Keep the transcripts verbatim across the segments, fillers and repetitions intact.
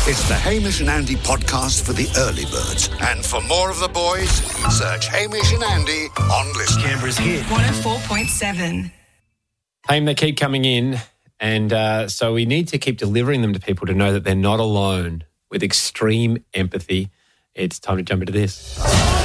It's the Hamish and Andy podcast for the early birds. And for more of the boys, search Hamish and Andy on Listen. Canberra's hit. one oh four point seven. Haim, they keep coming in, and uh, so we need to keep delivering them to people to know that they're not alone. With extreme empathy, it's time to jump into this.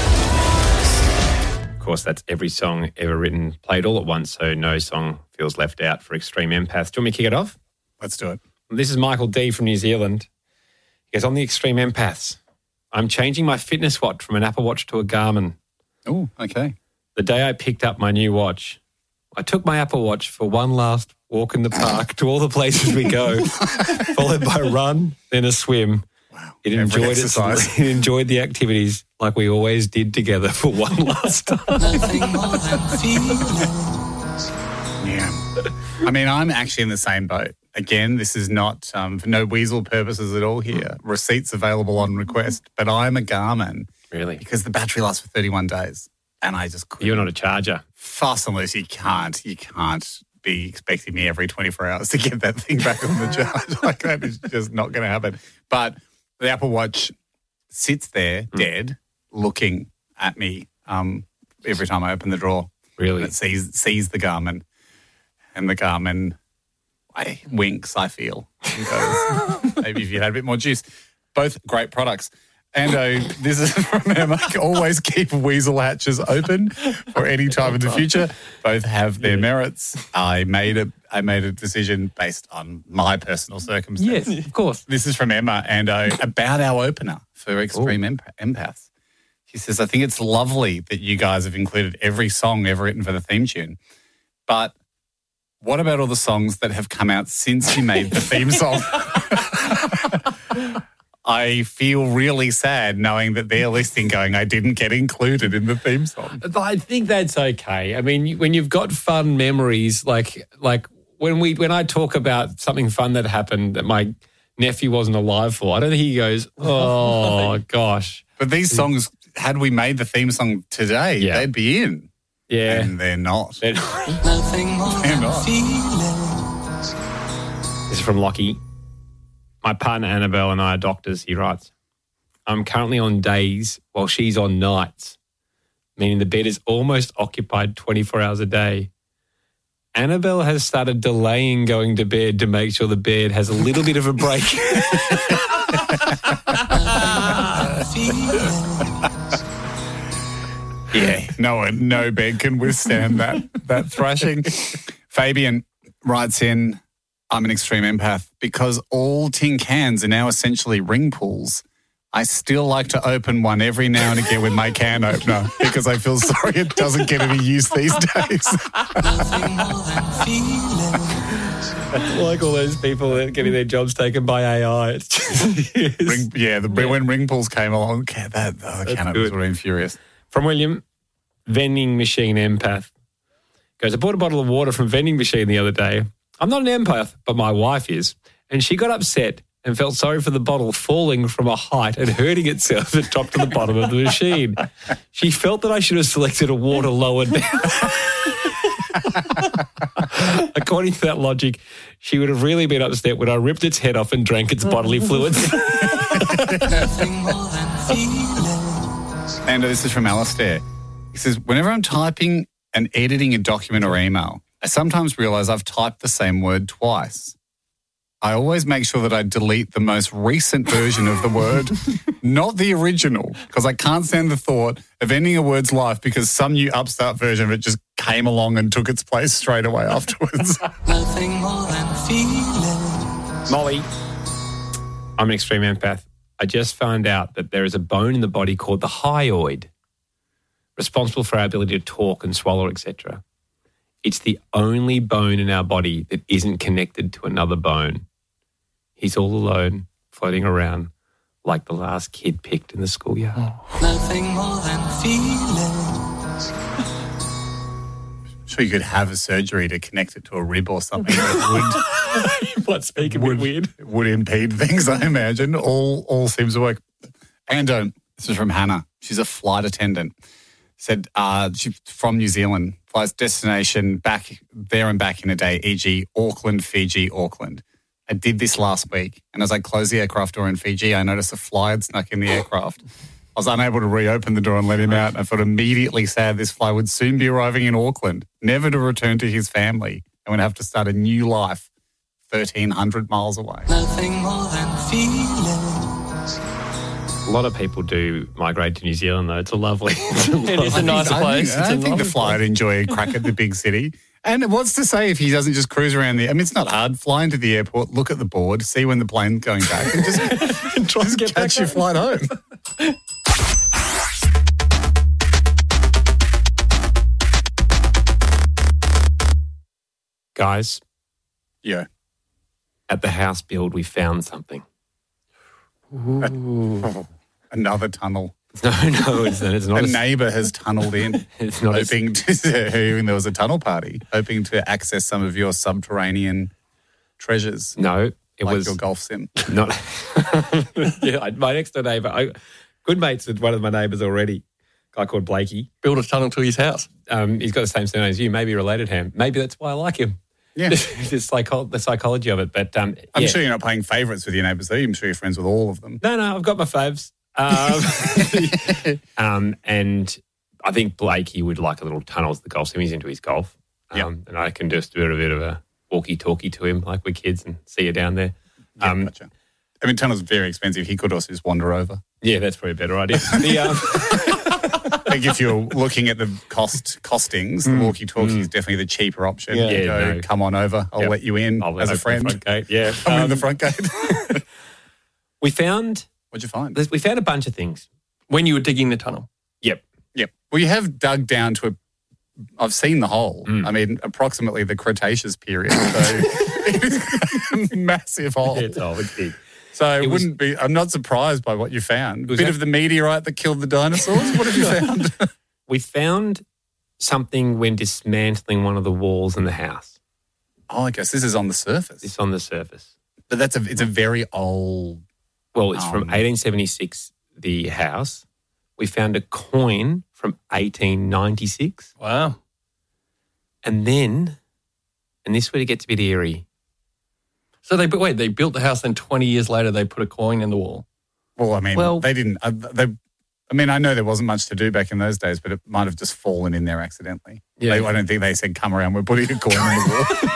Of course, that's every song ever written, played all at once, so no song feels left out for extreme empaths. Do you want me to kick it off? Let's do it. This is Michael D from New Zealand. He goes, on the extreme empaths, I'm changing my fitness watch from an Apple Watch to a Garmin. Oh, okay. The day I picked up my new watch, I took my Apple Watch for one last walk in the park to all the places we go, followed by a run, then a swim. Wow. It Every enjoyed exercise. it, it enjoyed the activities like we always did together for one last time. Nothing more than feelings. Yeah. I mean, I'm actually in the same boat. Again, this is not um, for no weasel purposes at all here. Receipts available on request, but I'm a Garmin Really? because the battery lasts for thirty-one days, and I just couldn't. You're not a charger. Fast and loose, you can't. You can't be expecting me every twenty-four hours to get that thing back on the charge. Like that is just not going to happen. But the Apple Watch sits there Mm. dead, looking at me um, every time I open the drawer. Really? And it sees sees the Garmin, and the Garmin I, winks, I feel. And goes, maybe if you had a bit more juice. Both great products. And uh, this is from Emma. Always keep weasel hatches open for any time in the future. Both have their merits. I made a I made a decision based on my personal circumstances. Yes, of course. This is from Emma and uh, about our opener for Extreme Emp- Empaths. She says, I think it's lovely that you guys have included every song ever written for the theme tune. But what about all the songs that have come out since you made the theme song? I feel really sad knowing that they're listening going, I didn't get included in the theme song. But I think that's okay. I mean, when you've got fun memories, like like when we when I talk about something fun that happened that my nephew wasn't alive for, I don't think he goes, oh, gosh. But these songs, had we made the theme song today, Yeah. they'd be in. Yeah. And they're not. They're- Nothing more They're than not. feelings. This is from Lockie. My partner Annabelle and I are doctors, he writes. I'm currently on days while she's on nights, meaning the bed is almost occupied twenty-four hours a day. Annabelle has started delaying going to bed to make sure the bed has a little bit of a break. Yeah, no one, no bed can withstand that that thrashing. Fabian writes in, I'm an extreme empath because all tin cans are now essentially ring pulls. I still like to open one every now and again with my can opener because I feel sorry it doesn't get any use these days. Nothing more than feelings. Like all those people that are getting their jobs taken by A I. It's just, ring, yeah, the, when ring pulls came along, that, oh, the can openers good. were infurious. From William, vending machine empath. Goes, I bought a bottle of water from vending machine the other day. I'm not an empath, but my wife is. And she got upset and felt sorry for the bottle falling from a height and hurting itself at the top to the bottom of the machine. She felt that I should have selected a water lower down. According to that logic, she would have really been upset when I ripped its head off and drank its bodily fluids. Nothing more than feelings. And this is from Alistair. He says, whenever I'm typing and editing a document or email, I sometimes realise I've typed the same word twice. I always make sure that I delete the most recent version of the word, not the original, because I can't stand the thought of ending a word's life because some new upstart version of it just came along and took its place straight away afterwards. Nothing more than feelings. Molly, I'm an extreme empath. I just found out that there is a bone in the body called the hyoid, responsible for our ability to talk and swallow, et cetera. It's the only bone in our body that isn't connected to another bone. He's all alone, floating around like the last kid picked in the schoolyard. Nothing more than feelings. Sure, you could have a surgery to connect it to a rib or something that would... What, speak a bit would, weird? would impede things, I imagine. All all seems to work. And um, this is from Hannah. She's a flight attendant. Said uh, she's from New Zealand, flies destination back there and back in a day, for example Auckland, Fiji, Auckland. I did this last week, and as I closed the aircraft door in Fiji, I noticed a fly had snuck in the aircraft. I was unable to reopen the door and let him out. I felt immediately sad this fly would soon be arriving in Auckland, never to return to his family, and would have to start a new life thirteen hundred miles away. Nothing more than feelings. A lot of people do migrate to New Zealand, though. It's a lovely... It is a nice I place. think, I It's a think the lovely fly would enjoy a crack at the big city. And what's to say if he doesn't just cruise around the... I mean, it's not hard. Fly into the airport, look at the board, see when the plane's going back, and just, try and get catch back your flight home. Guys, Yeah. at the house build, we found something. Another tunnel. No, no, it's, it's not. A A, neighbour has tunnelled in, it's not. A, hoping to, hearing there was a tunnel party, hoping to access some of your subterranean treasures, no, it like was your golf sim. not. Yeah, I- my next door neighbour, I, good mates with one of my neighbours already. A guy called Blakey. build a tunnel to his house. Um, he's got the same surname as you. Maybe related him. Maybe that's why I like him. Yeah. the, psycho- the psychology of it. But um, I'm yeah. sure you're not playing favourites with your neighbours, though. I'm sure you're friends with all of them. No, no, I've got my faves. Um, um, and I think Blakey would like a little tunnel as the golf sim. He's into his golf. Um, Yep. And I can just do a bit of a walkie-talkie to him like we're kids and see you down there. Yeah, Um, gotcha. I mean, tunnel's very expensive. He could also just wander over. Yeah, that's probably a better idea. The, um, I think if you're looking at the cost costings, the walkie-talkie is definitely the cheaper option. Yeah. You Yeah, go, no. come on over. I'll Yep. let you in I'll as a open the friend. front gate. Yeah. Come in Um, the front gate. we found What'd you find? we found a bunch of things. When you were digging the tunnel. Yep. Yep. Well, you have dug down to a. I've seen the hole. Mm. I mean, approximately the Cretaceous period. So it's a massive hole. It's old. It's big. So it, It was- wouldn't be. I'm not surprised by what you found. A was bit that- of the meteorite that killed the dinosaurs. What have you found? We found something when dismantling one of the walls in the house. Oh, I guess this is on the surface. It's on the surface. But that's a. It's a very old. Well, it's from Um, eighteen seventy-six, the house. We found a coin from eighteen ninety-six. Wow. And then, and this would get to be the eerie. So they but wait, they built the house, then twenty years later they put a coin in the wall. Well, I mean, Well- they didn't. Uh, they. I mean, I know there wasn't much to do back in those days, but it might have just fallen in there accidentally. Yeah. They, I don't think they said, "Come around, we're putting a coin in the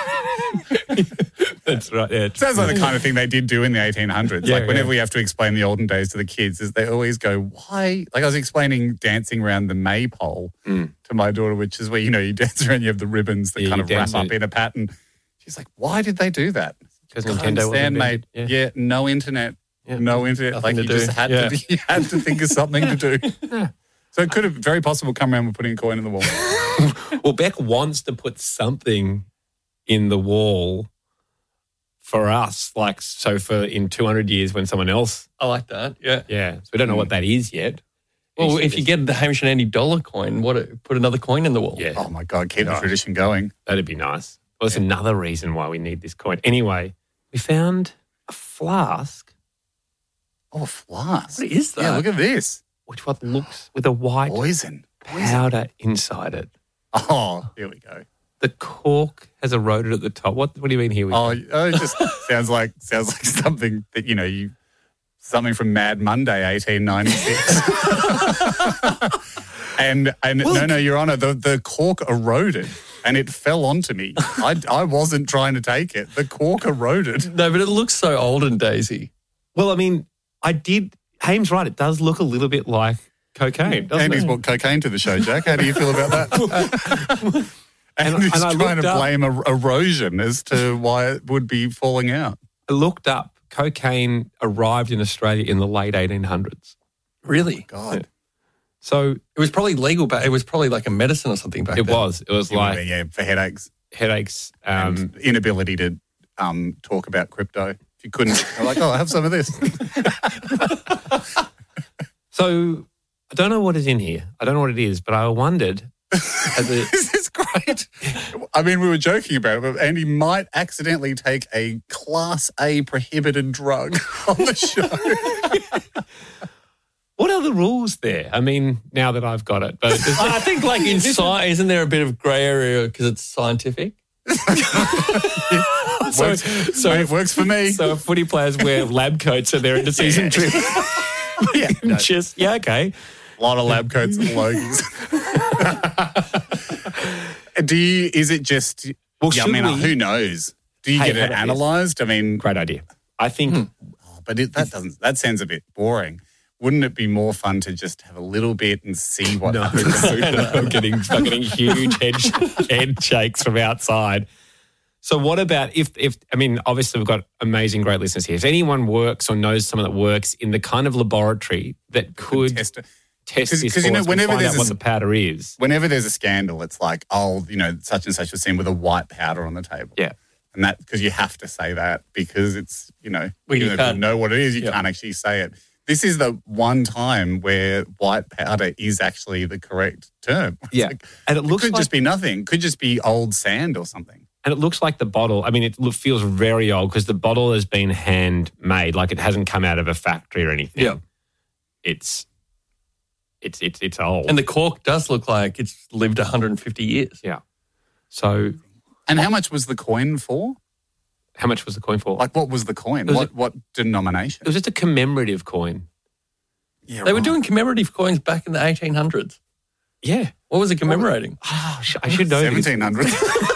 wall." That's right. Yeah. Sounds like the kind of thing they did do in the eighteen hundreds. Yeah, like whenever yeah. we have to explain the olden days to the kids, is they always go, "Why?" Like I was explaining dancing around the maypole Mm. to my daughter, which is where you know you dance around, you have the ribbons that Yeah, kind you of wrap dance up it. in a pattern. She's like, "Why did they do that?" Because I Nintendo wasn't understand, mate. invented. Yeah. no internet, Yeah. no internet. Nothing like to you just do. had Yeah. to, you had to think of something to do. So it could have very possible come around with putting a coin in the wall. Well, Beck wants to put something in the wall for us, like so for in two hundred years when someone else, I like that. Yeah. yeah. So we don't know what that is yet. Well, It's- if you get the Hamish and Andy dollar coin, what put another coin in the wall. Yeah, Oh my God, keep the Gosh. tradition going. that'd be nice. Well, that's another reason why we need this coin. Anyway, we found a flask, Oh, flask. What is that? Yeah, look at this. which what looks with a white Poison. powder inside it. Oh, here we go. The cork has eroded at the top. What What do you mean here? We Oh, oh, it just sounds like sounds like something that you know you something from Mad Monday, eighteen ninety six. and and no, no, Your Honour, the the cork eroded and it fell onto me. I I wasn't trying to take it. The cork eroded. No, but it looks so old and daisy. well, I mean, I did. Haim's right. It does look a little bit like cocaine, doesn't Andy's it? brought cocaine to the show, Jack. How do you feel about that? and, And- he's and I trying looked to up- blame er- erosion as to why it would be falling out. I looked up. Cocaine arrived in Australia in the late eighteen hundreds. Really? God. So It was probably legal back. It was probably like a medicine or something back it then. was. It was It would like be, yeah, for headaches. headaches. Um, and inability to um, talk about crypto. If you couldn't, I'm like, oh, I'll have some of this. so I don't know what is in here. I don't know what it is, but I wondered. As a, This is great. I mean, we were joking about it, but Andy might accidentally take a Class A prohibited drug on the show. what are the rules there? I mean, now that I've got it, but it's I think like in science, isn't there a bit of grey area because it's scientific? So, works, so mate, it works for me. So if footy players wear lab coats and they're in the season trip. yeah, no. Just, yeah, okay. A lot of lab coats and Logies. Do you, is it just, Well, yeah, I should mean, we- who knows? Do you Hey, get how it about this? analysed? I mean, Great idea. I think oh, but it, that doesn't, that sounds a bit boring. Wouldn't it be more fun to just have a little bit and see what no, happens? no, I'm getting, I'm getting huge head, head shakes from outside. So what about if, if, I mean, obviously we've got amazing, great listeners here. If anyone works or knows someone that works in the kind of laboratory that could Test it. test 'Cause- this 'cause, for you know, us and whenever find there's out a what s- the powder is. Whenever there's a scandal, it's like, oh, you know, such and such was seen with a white powder on the table. Yeah. And that, because you have to say that because it's, you know, Well, you even if you can't- know what it is, you Yeah. can't actually say it. This is the one time where white powder is actually the correct term. It's Yeah. like, And it it looks could like, just be nothing. Could just be old sand or something. and it looks like the bottle, I mean, it lo- feels very old because the bottle has been handmade, like it hasn't come out of a factory or anything. Yeah. It's, it's, it's, it's old. And the cork does look like it's lived one hundred fifty years. yeah. So And how much was the coin for? how much was the coin for? Like, what was the coin? was What a- what denomination? It was just a commemorative coin. Yeah, They were right. doing commemorative coins back in the eighteen hundreds. Yeah. What was it commemorating? Oh, sh- I should know this. seventeen hundred.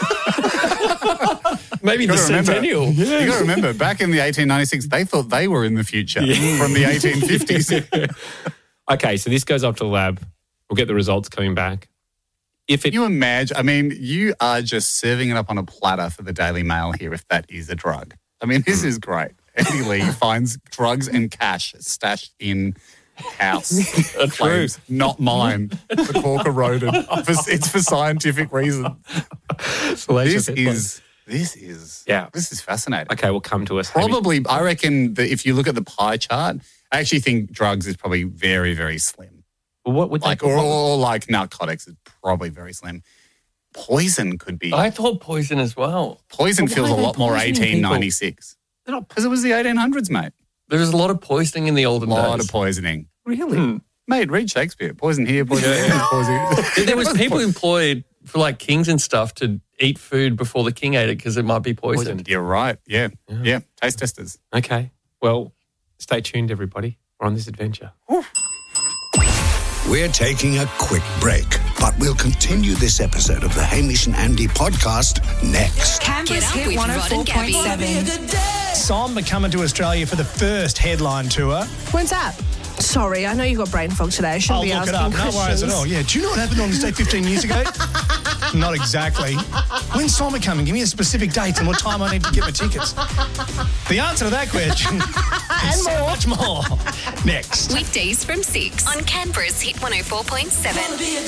Maybe the Gotta remember- centennial. You got to remember, back in the eighteen ninety-six, they thought they were in the future from the eighteen fifties. Okay, so this goes up to the lab. We'll get the results coming back. If it, Can you imagine? I mean, you are just serving it up on a platter for the Daily Mail here if that is a drug. I mean, this is great. Andy Lee finds drugs and cash stashed in house. Claims, not mine. The cork eroded. For- It's for scientific reasons. This is, this is, Yeah. this is fascinating. okay, will come to us. Probably, I reckon that if you look at the pie chart, I actually think drugs is probably very, very slim. Well, what would Like, they, or, what- or like narcotics is probably very slim. Poison could be. I thought poison as well. Poison But why feels are a they lot more poisoning people? eighteen ninety-six. They're not Because it was the eighteen hundreds, mate. There was a lot of poisoning in the A olden lot days. of poisoning. really. Hmm. Mate, read Shakespeare. Poison here, poison there, poison. There was people employed for like kings and stuff to eat food before the king ate it because it might be poisoned. You're right. Yeah. Yeah. Taste testers. Okay. Well, stay tuned, everybody. We're on this adventure. We're taking a quick break, but we'll continue this episode of the Hamish and Andy podcast next. Canberra's Get up Hit with one oh Rod four and point Gabby. seven. Som are coming to Australia for the first headline tour. When's that? Sorry, I know you've got brain fog today. I shouldn't I'll be look it asking up. No worries at questions. all. Yeah. Do you know what happened on this day fifteen years ago? Not exactly. When's Som coming? Give me a specific date and what time I need to get my tickets. The answer to that question and so much more next. Weekdays from six on Canberra's Hit one oh four point seven.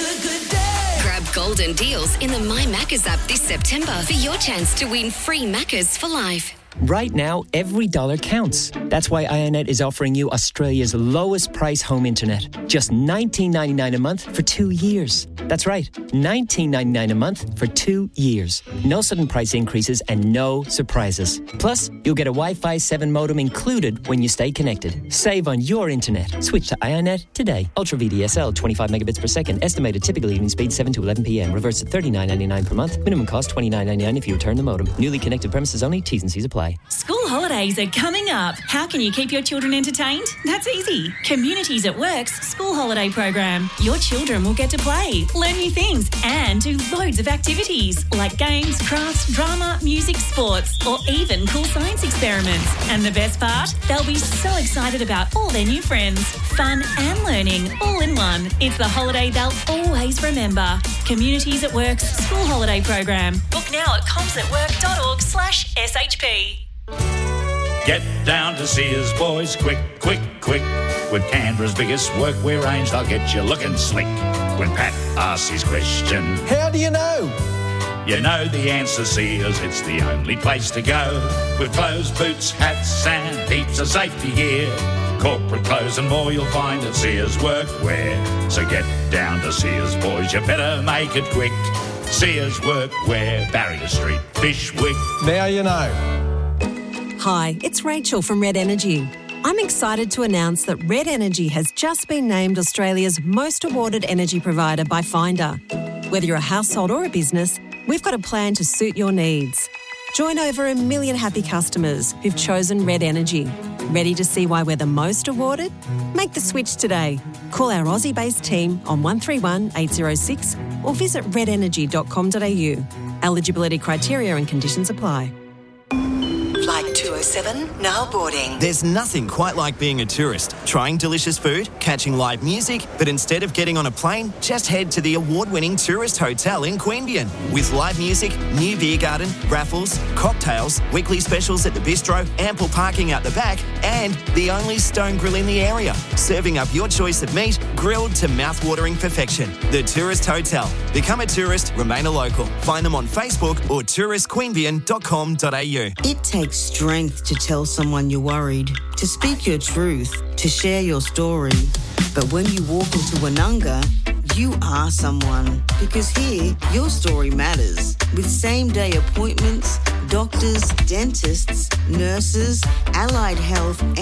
Grab golden deals in the My Maccas app this September for your chance to win free Maccas for life. Right now, every dollar counts. That's why IONET is offering you Australia's lowest price home internet. Just nineteen ninety-nine a month for two years. That's right, nineteen ninety-nine a month for two years. No sudden price increases and no surprises. Plus, you'll get a Wi-Fi seven modem included when you stay connected. Save on your internet. Switch to IONET today. Ultra V D S L, twenty-five megabits per second. Estimated typical evening speed seven to eleven p.m. Reverse to thirty-nine ninety-nine per month. Minimum cost twenty-nine ninety-nine if you return the modem. Newly connected premises only. T's and C's apply. School holidays are coming up. How can you keep your children entertained? That's easy. Communities at Work's school holiday program. Your children will get to play, learn new things, and do loads of activities like games, crafts, drama, music, sports, or even cool science experiments. And the best part? They'll be so excited about all their new friends. Fun and learning all in one. It's the holiday they'll always remember. Communities at Work's school holiday program. Book now at comsatwork.org slash SHP. Get down to Sears, boys, quick, quick, quick. With Canberra's biggest workwear range, they'll get you looking slick. When Pat asks his question, How do you know? you know the answer, Sears, it's the only place to go. With clothes, boots, hats, and heaps of safety gear. Corporate clothes and more you'll find at Sears Workwear. So get down to Sears, boys, you better make it quick. Sears Workwear, Barrier Street, Bishwick. Now you know. Hi, it's Rachel from Red Energy. I'm excited to announce that Red Energy has just been named Australia's most awarded energy provider by Finder. Whether you're a household or a business, we've got a plan to suit your needs. Join over a million happy customers who've chosen Red Energy. Ready to see why we're the most awarded? Make the switch today. Call our Aussie-based team on one three one, eight zero six or visit red energy dot com dot a u. Eligibility criteria and conditions apply. Flight two oh seven, now boarding. There's nothing quite like being a tourist, trying delicious food, catching live music, but instead of getting on a plane, just head to the award-winning tourist hotel in Queanbeyan. With live music, new beer garden, raffles, cocktails, weekly specials at the bistro, ample parking out the back, and the only stone grill in the area, serving up your choice of meat, grilled to mouth-watering perfection. The Tourist Hotel. Become a tourist, remain a local. Find them on Facebook or tourist queanbeyan dot com dot a u. It takes strength to tell someone you're worried, to speak your truth, to share your story. But when you walk into Woononga, you are someone. Because here, your story matters. With same-day appointments, doctors, dentists, nurses, allied health,